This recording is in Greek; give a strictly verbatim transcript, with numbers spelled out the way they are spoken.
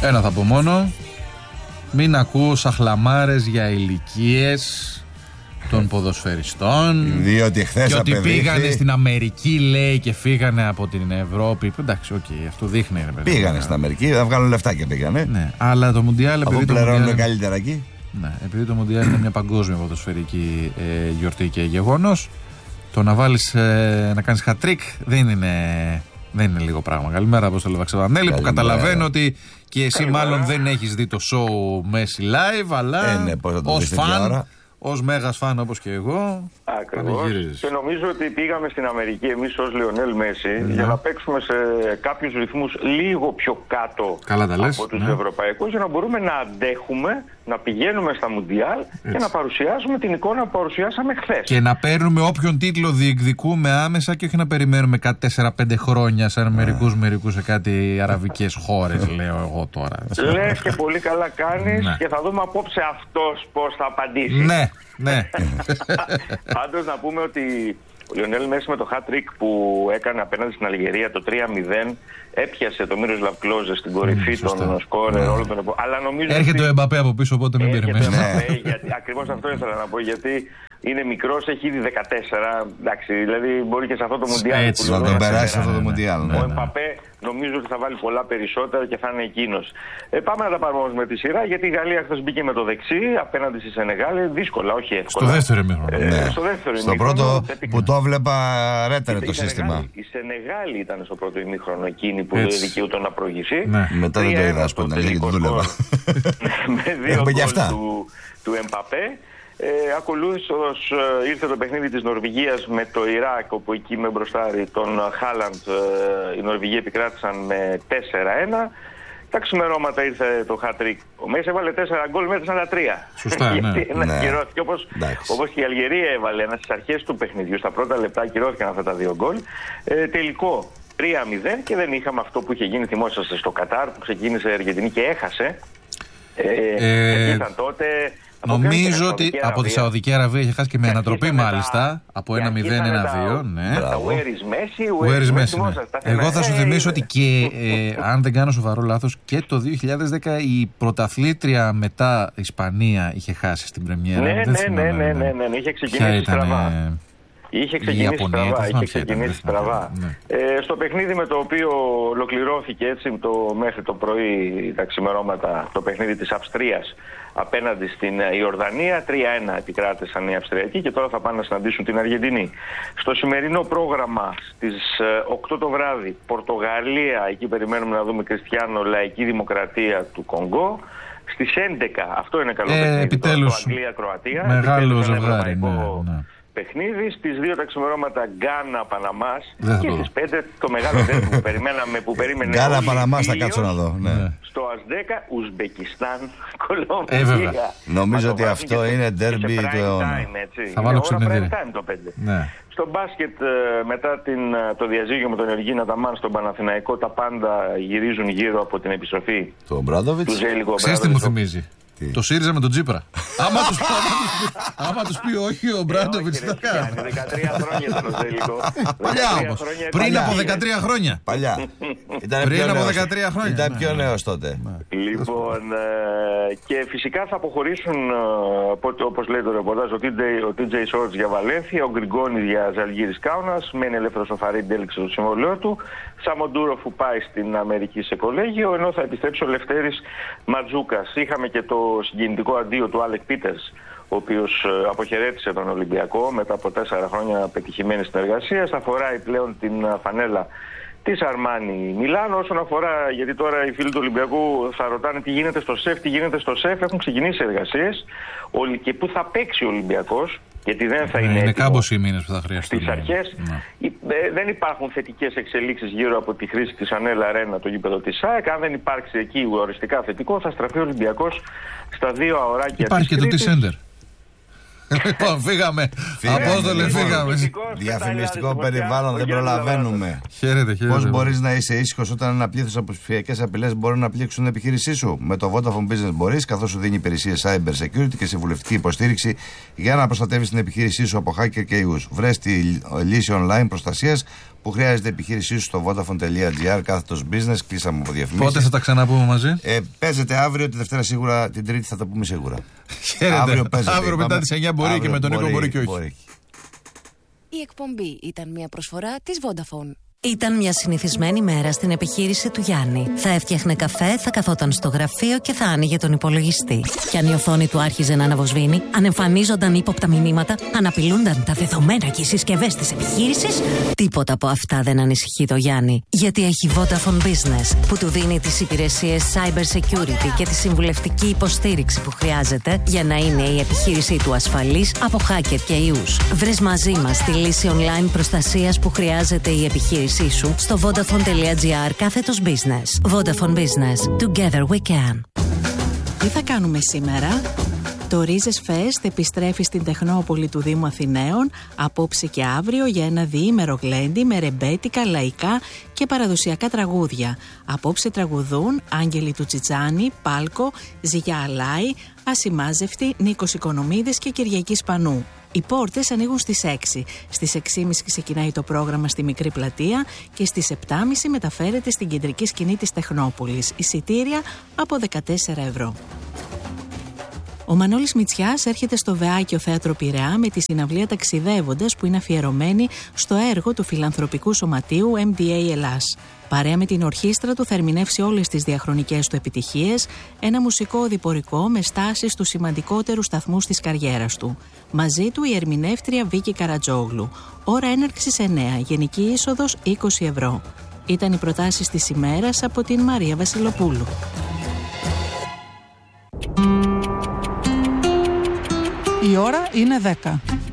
Ένα θα πω μόνο. Μην ακούω σαχλαμάρες για ηλικίες των ποδοσφαιριστών. Διότι χθες και ότι απεδείχθη... πήγανε στην Αμερική, λέει, και φύγανε από την Ευρώπη. Εντάξει, οκ, okay, αυτό δείχνει. Ρε, πήγανε στην Αμερική, θα βγάλουν λεφτά και πήγανε. Ναι, αλλά το Μουντιάλ. Αφού πληρώνουν καλύτερα εκεί. Ναι, επειδή το Μουντιάλ είναι μια παγκόσμια ποδοσφαιρική ε, γιορτή και γεγονός, το να βάλεις, ε, να κάνεις hat-trick δεν είναι, δεν είναι λίγο πράγμα. Καλημέρα, Απόστολε Βαξεβανέλη, που καταλαβαίνω ότι και εσύ Καλημέρα. μάλλον δεν έχεις δει το show Messi live, αλλά ε, ναι, ως φαν, ως μέγας φαν όπως και εγώ. Ακριβώς. Και νομίζω ότι πήγαμε στην Αμερική εμείς ως Λιονέλ Μέση ναι. για να παίξουμε σε κάποιους ρυθμούς λίγο πιο κάτω από τους ναι. ευρωπαϊκούς, για να μπορούμε να αντέχουμε, να πηγαίνουμε στα Μουντιάλ και να παρουσιάσουμε την εικόνα που παρουσιάσαμε χθες. Και να παίρνουμε όποιον τίτλο διεκδικούμε άμεσα και όχι να περιμένουμε κάτι τέσσερα πέντε χρόνια σαν μερικούς μερικούς σε κάτι αραβικές χώρες, λέω εγώ τώρα. Λες και πολύ καλά κάνεις ναι. και θα δούμε απόψε αυτός πώς θα απαντήσει. Ναι, ναι. Πάντως να πούμε ότι ο Λιονέλ Μέση με το hat-trick που έκανε απέναντι στην Αλγερία το τρία μηδέν έπιασε το Μίροσλαβ Κλόζε στην κορυφή mm, των σκόρερ όλων των εποχών. Αλλά νομίζω έρχεται ότι... ο Εμπαπέ από πίσω, οπότε μην περιμένουμε. Ακριβώς αυτό ήθελα να πω, γιατί είναι μικρός, έχει ήδη δεκατέσσερα. Εντάξει, δηλαδή μπορεί και σε αυτό το Μουντιάλ. Έτσι, θα τον περάσει αυτό το Μουντιάλ. Ο Εμπαπέ νομίζω ότι θα βάλει πολλά περισσότερα και θα είναι εκείνος. Ε, πάμε να τα πάρουμε όμως με τη σειρά, γιατί η Γαλλία χθες μπήκε με το δεξί απέναντι στη Σενεγάλη. Δύσκολα, όχι εύκολα. Στο δεύτερο ημίχρονο. Ε, ναι. Στο δεύτερο στο πρώτο που το έβλεπα ρέτερε το σύστημα. Η Σενεγάλη ήταν στο πρώτο ημίχρονο εκείνη που δικαιούται να προηγηθεί. Ναι. Μετά δεν το είδα, ας πούμε, γιατί δούλευα. Με δύο γκολ του, του Εμπαπέ. Ε, ακολούθως ε, ήρθε το παιχνίδι της Νορβηγίας με το Ιράκ, όπου εκεί με μπροστάρι τον Χάλαντ ε, οι Νορβηγοί επικράτησαν με τέσσερα ένα. Τα ξημερώματα ήρθε το hat-trick. Ο Μέση έβαλε τέσσερα γκολ, μέτρησαν τα τρία. Σωστά, ναι. ναι. Ακυρώθηκε όπως, όπως και η Αλγερία έβαλε ένα στις αρχές του παιχνιδιού. Στα πρώτα λεπτά ακυρώθηκαν αυτά τα δύο γκολ. Ε, τελικό τρία μηδέν και δεν είχαμε αυτό που είχε γίνει, θυμόσαστε, στο Κατάρ, που ξεκίνησε η Αργεντινή και έχασε. Ε, ε, ήταν τότε... Νομίζω ότι από τη Σαουδική Αραβία είχε χάσει και με ανατροπή μάλιστα. Από ένα μηδέν ένα δύο. Ναι. Where is Messi. Εγώ θα σου θυμίσω ότι και αν δεν κάνω σοβαρό λάθος, και το δύο χιλιάδες δέκα η πρωταθλήτρια μετά Ισπανία είχε χάσει στην πρεμιέρα. Ναι, ναι, ναι, ναι, ναι, είχε ξεκινήσει στραβά. Είχε ξεκινήσει στραβά. Είχε ξεκινήσει στραβά. Ναι. Ε, στο παιχνίδι με το οποίο ολοκληρώθηκε έτσι το, μέχρι το πρωί τα ξημερώματα το παιχνίδι της Αυστρίας απέναντι στην Ιορδανία, τρία ένα επικράτησαν οι Αυστριακοί και τώρα θα πάνε να συναντήσουν την Αργεντινή. Στο σημερινό πρόγραμμα στις οκτώ το βράδυ Πορτογαλία, εκεί περιμένουμε να δούμε Κριστιάνο, Λαϊκή Δημοκρατία του Κονγκό. Στις έντεκα, αυτό είναι καλό ε, παιχνίδι, επιτέλους, το Αγγλία-Κροατία. Μεγάλο ζευγάρι, ναι, ναι. Παιχνίδι, στις δύο τα ξημερώματα Γκάνα Παναμάς και στις πέντε το μεγάλο ντέρμπι που περιμέναμε, που περίμενε Γκάνα Παναμάς θα κάτσω να δω, ναι. Στο Ασδέκα Ουσμπεκιστάν Κολομβία. Ε, νομίζω ότι αυτό είναι ντέρμπι του αιώνα. Θα βάλω ξενεδρία. Ναι. Στο μπάσκετ μετά την, το διαζύγιο με τον Εργίνα Ταμάν στον Παναθηναϊκό, τα πάντα γυρίζουν γύρω από την επιστροφή του Μπράντοβιτς. Ξέρεις τι μου θυμίζει? Το ΣΥΡΙΖΑ με τον Τσίπρα. Άμα τους, άμα τους πει όχι ο Μπράντοβιτς θα κάνει. δεκατρία χρόνια ήταν ο Ζέλικο. Παλιά όμως. Πριν από δεκατρία χρόνια. Παλιά. Πριν από δεκατρία χρόνια. Ήταν πιο νέος τότε. Λοιπόν, και φυσικά θα αποχωρήσουν, όπως λέει το ρεπορτάζ, ο τι τζέι Shorts για Βαλένθια, ο Γκριγκόνης για Ζαλγίρις Κάουνας, μένει ελεύθερος ο Φαρίντ, έληξε το συμβόλαιό του. Σαμοντούροφ που πάει στην Αμερική σε κολέγιο, ενώ θα επιστρέψει ο Λευτέρης Ματζούκας. Είχαμε και το συγκινητικό αντίο του Άλεκ Πίτερς, ο οποίος αποχαιρέτησε τον Ολυμπιακό μετά από τέσσερα χρόνια πετυχημένη συνεργασία. Θα φοράει πλέον την φανέλα της Αρμάνι Μιλάνο. Όσον αφορά, γιατί τώρα οι φίλοι του Ολυμπιακού θα ρωτάνε τι γίνεται στο ΣΕΦ, τι γίνεται στο ΣΕΦ, έχουν ξεκινήσει εργασίες και πού θα παίξει ο Ολυμπιακός. Γιατί δεν θα είναι, είναι κάμπος οι μήνες που θα χρειαστούν. Στις αρχές ναι. δεν υπάρχουν θετικές εξελίξεις γύρω από τη χρήση της Ανέλα Αρένα, το γήπεδο της ΑΕΚ. Αν δεν υπάρξει εκεί οριστικά θετικό, θα στραφεί ο Ολυμπιακός στα δύο αωράκια. Υπάρχει και το T-Center. Λοιπόν, φύγαμε. Απόστολε, φύγαμε. Διαφημιστικό περιβάλλον δεν προλαβαίνουμε. Χαίρετε, χαίρετε. Πώς μπορείς να είσαι ήσυχος όταν ένα πλήθος από ψηφιακές απειλές μπορούν να πλήξουν την επιχείρησή σου? Με το Vodafone Business μπορείς, καθώς σου δίνει υπηρεσίες cyber security και συμβουλευτική υποστήριξη για να προστατεύεις την επιχείρησή σου από hacker και ιούς. Βρες τη λύση online προστασίας που χρειάζεται η επιχείρησή σου στο vodafone.gr κάθετος business. Κλείσαμε από διαφημίσεις. Πότε θα τα ξαναπούμε μαζί? Ε, παίζεται αύριο, τη Δευτέρα σίγουρα, την Τρίτη θα τα πούμε σίγουρα. Χαίρετε. Αύριο παίζεται. Αύριο μετά τις εννιά μπορεί και με τον Νίκο μπορεί και όχι. Μπορεί. Η εκπομπή ήταν μια προσφορά της Vodafone. Ήταν μια συνηθισμένη μέρα στην επιχείρηση του Γιάννη. Θα έφτιαχνε καφέ, θα καθόταν στο γραφείο και θα άνοιγε τον υπολογιστή. Κι αν η οθόνη του άρχιζε να αναβοσβήνει, αν εμφανίζονταν ύποπτα μηνύματα, αν απειλούνταν τα δεδομένα και οι συσκευές της επιχείρησης, τίποτα από αυτά δεν ανησυχεί το Γιάννη. Γιατί έχει Vodafone Business, που του δίνει τις υπηρεσίες cyber security και τη συμβουλευτική υποστήριξη που χρειάζεται για να είναι η επιχείρησή του ασφαλής από hacker και ιούς. Βρες μαζί μας τη λύση online προστασίας που χρειάζεται η επιχείρηση σου στο vodafone.gr κάθετος business. Vodafone Business. Together we can. Τι θα κάνουμε σήμερα? Το Ρίζες Fest επιστρέφει στην Τεχνόπολη του Δήμου Αθηναίων απόψε και αύριο για ένα διήμερο γλέντι με ρεμπέτικα, λαϊκά και παραδοσιακά τραγούδια. Απόψε τραγουδούν Άγγελοι του Τσιτσάνη, Πάλκο, Ζυγιά Αλάη, Ασημάζευτη, Νίκος Οικονομίδης και Κυριακή Σπανού. Οι πόρτες ανοίγουν στις έξι. Στις έξι και μισή ξεκινάει το πρόγραμμα στη Μικρή Πλατεία και στις επτά και μισή μεταφέρεται στην κεντρική σκηνή της Τεχνόπολης. Εισιτήρια από δεκατέσσερα ευρώ. Ο Μανώλης Μητσιάς έρχεται στο Βεάκιο Θέατρο Πειραιά με τη συναυλία Ταξιδεύοντας, που είναι αφιερωμένη στο έργο του φιλανθρωπικού σωματείου εμ ντι έι Ελλάς. Παρέα με την ορχήστρα του θα ερμηνεύσει όλες τις διαχρονικές του επιτυχίες, ένα μουσικό οδηπορικό με στάσεις στους σημαντικότερους σταθμούς της καριέρας του. Μαζί του η ερμηνεύτρια Βίκη Καρατζόγλου. Ώρα έναρξης εννιά, γενική είσοδος είκοσι ευρώ. Ήταν οι προτάσεις της ημέρας από την Μαρία Βασιλοπούλου. Η ώρα είναι δέκα.